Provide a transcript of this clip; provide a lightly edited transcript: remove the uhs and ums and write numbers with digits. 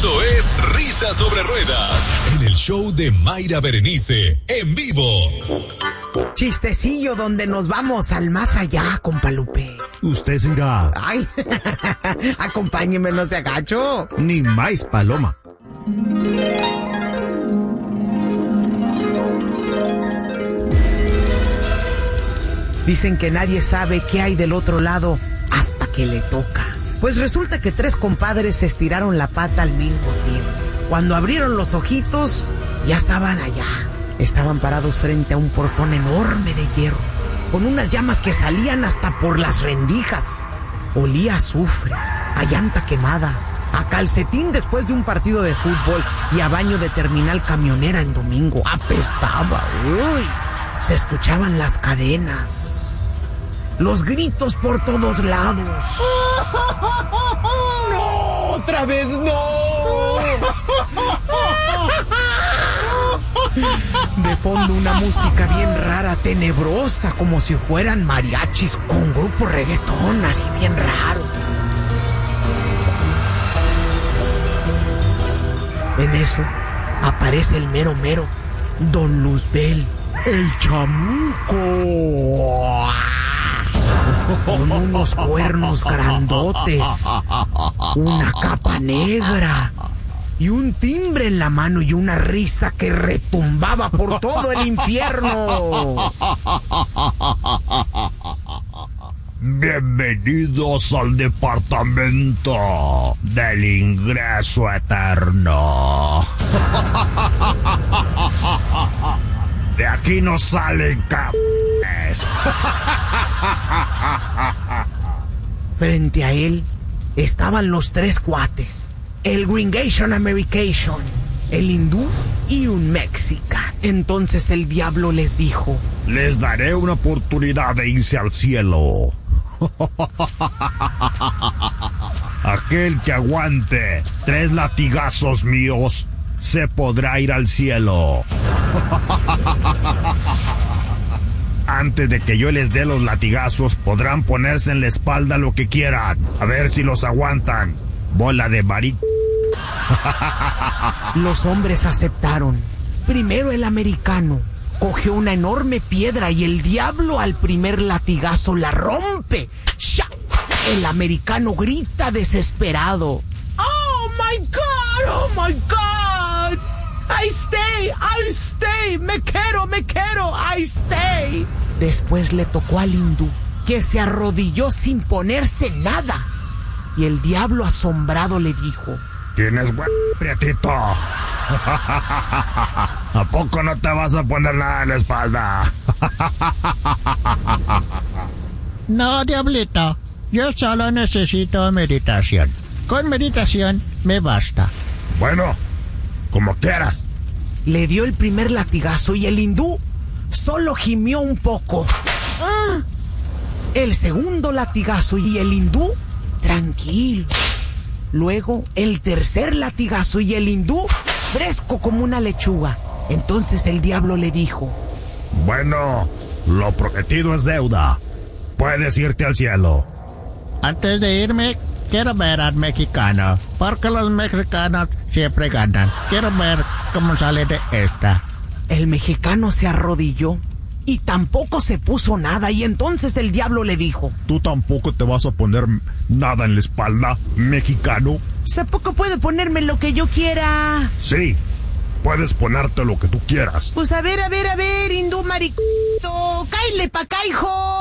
Esto es Risas sobre Ruedas, en el show de Mayra Berenice, en vivo. Chistecillo donde nos vamos al más allá, compa Lupe. Usted será. Ay, acompáñeme, no se agacho. Ni más paloma. Dicen que nadie sabe qué hay del otro lado hasta que le toca. Pues resulta que 3 compadres se estiraron la pata al mismo tiempo. Cuando abrieron los ojitos, ya estaban allá. Estaban parados frente a un portón enorme de hierro, con unas llamas que salían hasta por las rendijas. Olía a azufre, a llanta quemada, a calcetín después de un partido de fútbol y a baño de terminal camionera en domingo. Apestaba, uy. Se escuchaban las cadenas, los gritos por todos lados. ¡No! ¡Otra vez no! De fondo una música bien rara, tenebrosa, como si fueran mariachis con grupo reggaetón, así bien raro. En eso aparece el mero mero, Don Luzbel, el chamuco, con unos cuernos grandotes, una capa negra y un timbre en la mano y una risa que retumbaba por todo el infierno. Bienvenidos al departamento del ingreso eterno. De aquí no salen cabrones. Frente a él estaban los 3 cuates, el Gringation Americation, el hindú y un mexican. Entonces el diablo les dijo: les daré una oportunidad de irse al cielo. Aquel que aguante 3 latigazos míos se podrá ir al cielo. Antes de que yo les dé los latigazos, podrán ponerse en la espalda lo que quieran. A ver si los aguantan. Bola de maric... Los hombres aceptaron. Primero el americano cogió una enorme piedra y el diablo al primer latigazo la rompe. ¡Sha! El americano grita desesperado: ¡Oh, my God! ¡Oh, my God! ¡I stay! ¡Me quiero! ¡I stay! Después le tocó al hindú, que se arrodilló sin ponerse nada. Y el diablo asombrado le dijo: ¿tienes buen prietito? ¿A poco no te vas a poner nada en la espalda? No, diablito. Yo solo necesito meditación. Con meditación me basta. Bueno, como quieras. Le dio el primer latigazo y el hindú solo gimió un poco. El segundo latigazo y el hindú tranquilo. Luego el tercer latigazo y el hindú fresco como una lechuga. Entonces el diablo le dijo: bueno, lo prometido es deuda. Puedes irte al cielo. Antes de irme, quiero ver al mexicano, porque los mexicanos siempre ganan. Quiero ver cómo sale de esta. El mexicano se arrodilló y tampoco se puso nada, y entonces el diablo le dijo: ¿tú tampoco te vas a poner nada en la espalda, mexicano? ¿Tampoco puedo ponerme lo que yo quiera? Sí, puedes ponerte lo que tú quieras. Pues a ver, hindú maricito, cáile pa' acá, hijo.